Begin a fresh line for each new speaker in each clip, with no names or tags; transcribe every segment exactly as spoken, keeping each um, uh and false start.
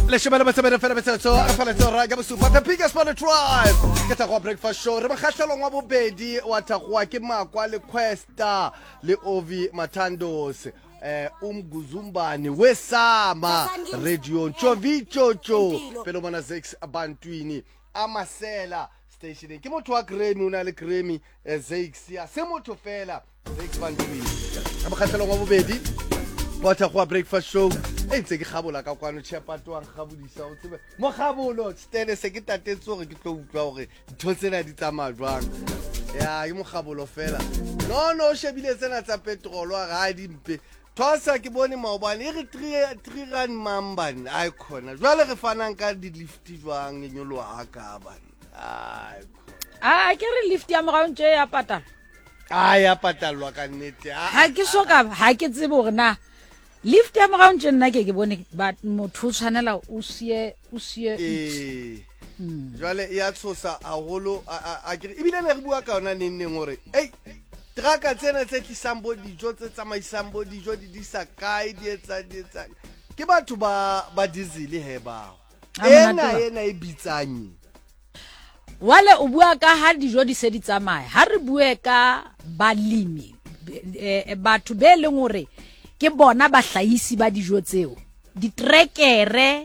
Leshimela masemene fela betsetso a fela tsora ka bosupa the biggest on the tribe ke tsa go breakfast show re bakgahlelo ngwa bobedi wa thagwa ke makwa le Questa le Ovi Mathandos eh umguzumbani wesama radio Chovichocho pelo bona six abantwini amasela station ke motho wa Grammy una le Grammy six ya se motho fela six bantwini ka bakgahlelo ngwa bobedi wa thagwa breakfast show e ntse ke gabola ka kwano chepato wa gabodisa o tsebe mo gabolo stele se ke tatetse gore ke tlo utlwa gore dithosela di tsamaya jwang ya ke mo gabolo fela no no shebile tsena tsa petrol wa ga di mpe thosa ke bone maobane e re three rand mamban ai khona jwale re fanang ka di lift jwang nyolo ha ka bana ai
ah ke re lift ya mo nje ya patala
ah ya patalwa ka nnete
ha ke soka ha ke tsebe gore na lift ya mo nje nna ke ke bone ba motho tshwanela o sie o sie
eh jwale ya tsosa a holo a ke ibile ne re bua ka ona neng neng gore ei traka tsena tse tlisang dijo tse tsamaisang dijo di disa kae di etsa di etsa ke batho ba ba diesel he ba ena ena e bitsang
wale o bua ka ha dijo di se di tsamaya ha re bue ka balimi batho be leng gore ke bona bahlaisi ba dijo tseo di trekere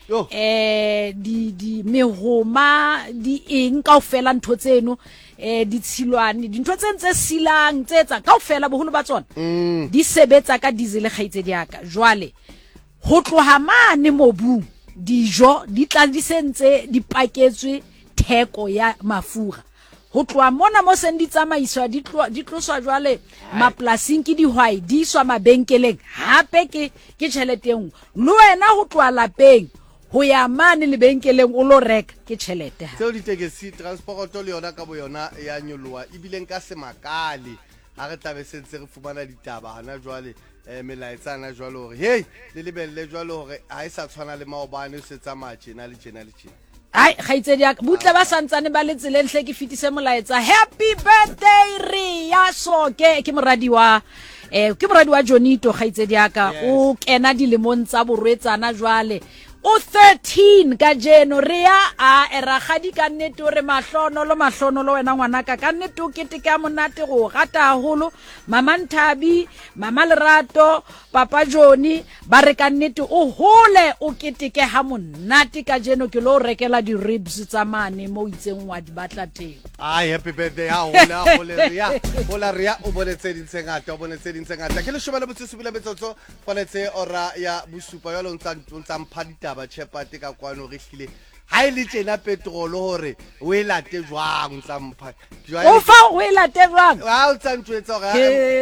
eh di di mehoma di eng kaofela ntho tseno eh di tshilwane di ntho tse silang tse tsa kaofela boholo ba tsona di sebetsa ka diesel khaitse di aka jwale ho tloha mane mobung dijo di tla di sentse di paketswe theko ya mafura ho tloha mona mo sendi tsamaiswa di di tloswa jwale maplasing ke dihwai di iswa mabenkeleng hape ke ke tšheleteng lo wena ho tloha lapeng ho ya mane le benkeleng o lo reka ke tšhelete ha
tseo di tekesi transport le yona ka bo yona ya nyoloa ibileng ka semakale ha re tlabe sentse re fumana ditaba hana jwale eh melaetsana jwale hore hey le lebelle jwale hore ha e sa tshwana le maobane o se tsamaya tjena le tjena le tjena
ai khaitsedi ya butle ba santsane ba le tseleng hle ke fitise molaetsa happy birthday Ria Soke ke moradi wa eh ke moradi wa Jonito khaitsedi ya ka o kena dilemong tsa borwetsana jwale o thirteen ka jeno Ria a era gadi ka nnete re mahlono lo mahlono lo wena ngwana ka ka nnete o kete ka monate go gata haholo mama Nthabi mama Lerato papa Joni ba re ka nnete o hole o kete ke ha monate ka jeno ke lo rekela di ribs tsa mane mo itseng wa di batla teng
ai happy birthday ha hola hola Ria hola Ria o boletse dintse ngata o boletse dintse ngata ke le shobela botsesubile betsotso poletse ora ya bosupa ya lo ntsa ntsa mphadita ba chepate ka kwano re hlile ha ile tjena petrol hore o e late jwang tsa mpha
o fa o e late jwang
ha o tsa ntwetsa ga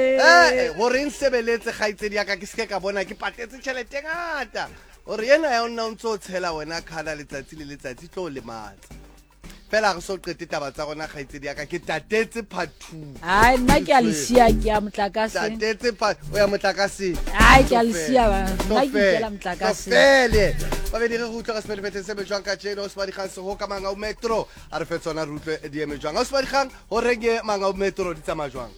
eh hore nsebeletse gaitsedi ya ka ke se ka bona ke patetse tšhelete ngata hore yena ya ona o ntso tshela wena khala letsatsi le letsatsi tlo le matsa fela re so qete taba tsa rona gaitsedi ya ka ke tatetse part two
ai nna ke a lesia ke ya motlakase
tatetse part o ya motlakase
ai ke a lesia ba nna ke kela motlakase
fele ba be dire go tloga sepele betse se bejwang ka jeno se ba di gang se ho ka manga o metro a re fetsona rutlwe di eme jwang a se ba di gang ho renge manga o metro di tsamaya jwang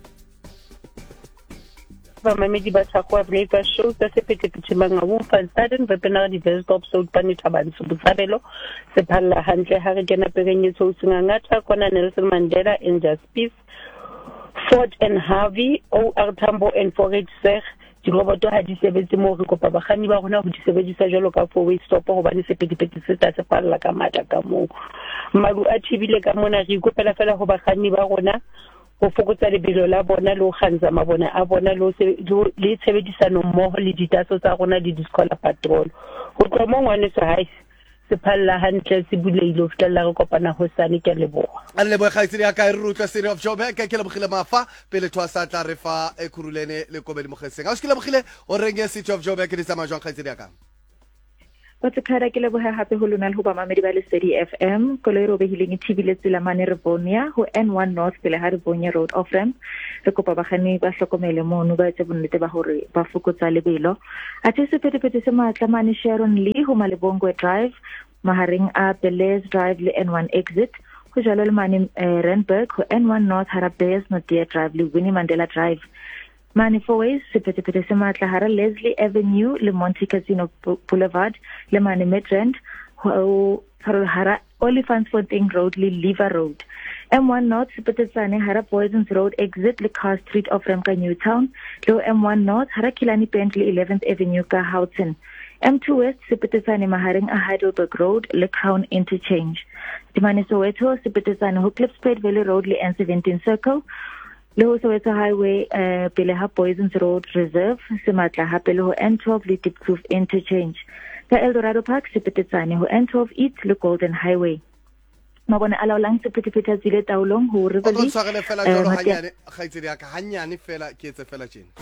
ba mamedi ba tsakwa breakfast show tsa sepetlele manga wo fa staden ba pena di best stop so pani tabanso butsabelo se phalla hantle ha re kena perenyetso o singangata kona Nelson Mandela Injustice Peace Ford and Harvey O R Tambo and Forage Sir di roboto ha di sebetse mo re kopa bagani ba rona go di sebedisa jalo ka four way stop go bane sepetlele se tsa se phalla ka mata ka mo malu a thibile ka mona re ikopela fela go bagani ba rona go fokotsa lebelo la bona le go ganza mabone a bona le tshebedisano mmogo le ditaso tsa rona di discola patrol go tloa mo ngwane se hae se phalla hantle se buleile o fitalla re kopana go sane ke leboga
a le boga itsedi ya ka re rutla City of Joburg ke ke le bogile mafa pele twa sa tla re fa e khurulene le kobedi mogeseng a se ke le bogile o renge City of Joburg ke di tsama jwang khaitsedi ya ka
What's a cara ke le boha hape ho lona le ho ba mamedi ba le Steady F M ko le ro behileng T V le tsela mane re bonia ho N one North pele ha re bonia road off ramp re kopa bagani ba hlokomele mono ba tse bonnete ba hore ba fokotsa lebelo a tse se phete se matla mane Sharon Lee ho Malebongwe Drive mahareng a Belez Drive le N one exit ho jalo le mane Randburg ho N one North Harabes no Deer Drive le Winnie Mandela Drive Mane Fourways sepetephete se matla hara Leslie Avenue le Monte Casino Boulevard le Mane Midrand ho hara Olifantsfontein Road le Lever Road. M one North sepetetsane hara Poisons Road exit le Car Street of Remka Newtown lo M one North hara Kilani Point le eleventh Avenue ka Houghton. M two West sepetetsane mahareng a Heidelberg Road le Crown Interchange. Dimane Soweto sepetetsane ho Klipspruit Valley Road le N seventeen Circle. Le ho Soweto Highway uh, pele ha Poisons Road Reserve se matla hape le ho N twelve le Diepkloof Interchange. Ka Eldorado Park sepetetsane ho N twelve East le Golden Highway. Mabone ala lang sepetephete tsile taolong ho Riverly.
Go tsagele fela jolo hanyane khaitsedi ya ka hanyane fela ke etse fela tjena.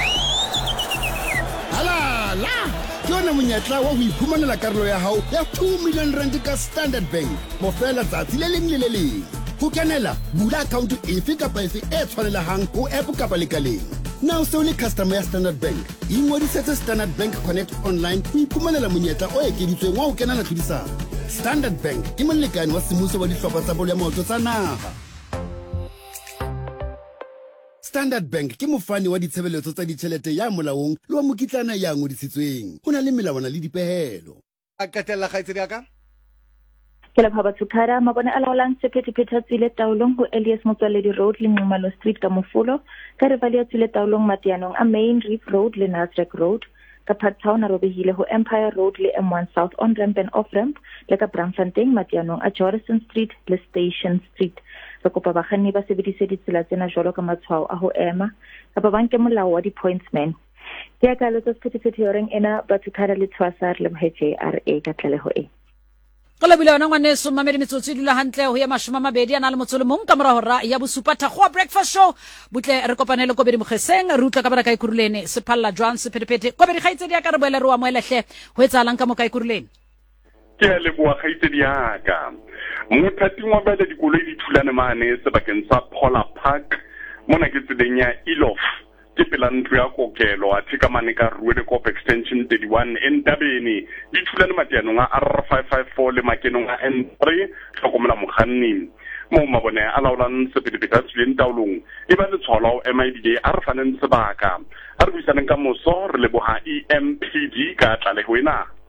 Ala la yona monyetla wa ho iphumanela karolo ya hao ya two million rand ka Standard Bank mo fela tsatsi le leng le le leng. Ho kenela bula account efe kapa efe e tshwanelehang ho app kapa lekaleng. Now so le customer ya Standard Bank ingodisetse Standard Bank Connect online ho iphumanela monyetla o ekeditsweng wa ho kenela tlhodisano. Standard Bank ke molekane wa semmuso wa dihlopha tsa bolo ya maoto tsa naha. Standard Bank ke mofani wa ditshebeletso tsa ditjhelete ya molaong le wa mokitlana ya ngodisitsweng. Ho na le melawana le dipehelo.
A katela khaitsedi ya ka.
Ke la phaba tsukara mabone ala lang sepetephete tsile taolong ho Elias Motswaledi Road le Nxumalo Street ka Mofolo ka Rivalia tsile taolong Matianong a Main Reef Road le Nasrec Road ka Parktown a robehile ho Empire Road le M one South on ramp and off ramp le ka Bramfontein Matianong a Jorrison Street le Station Street. Re kopa bakganni ba sebedise ditsela tsena jwalo ka matshwao a ho ema kapa ba nke molao wa di-pointsman. Ke a ka letsa sepetephete yoreng ena ba tsukara le tshwasar le J R A ka tlaleho e.
Ka lebile yona ngwaneso mamedi metsotso dula hantle ho ya mashoma mabedi ana le motsolo mong ka mora hora ya bosupa thakgoa breakfast show butle re kopanele ko bedi mogeseng re utla ka bara ka ikurulene sephalla Joan sepetephete ko bedi khaitsedi ya ka re boele re wa moelehle ho etsahalang ka mo ka ikurulene.
Ke le bua khaitsedi ya ka mothating wa bele dikoloi di thulane mane sebakeng sa Paula Park mona ke tseleng ya Elof ke pela ntlo ya kokelo a thika mane ka Ruede Cop extension thirty-one Endabeni di thulane matianong a R five five four le makenong a N three hlokomela mokganni mo mabone a laolang sepetephete tsileng taolong e ba le tshwala o M I D a re faneng sebaka a re buisaneng ka moso re leboha E M P D ka tlaleho ena.